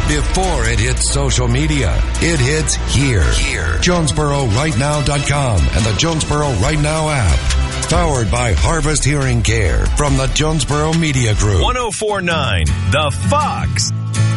Before it hits social media, it hits here. JonesboroRightNow.com and the Jonesboro Right Now app. Powered by Harvest Hearing Care from the Jonesboro Media Group. 104.9 The Fox.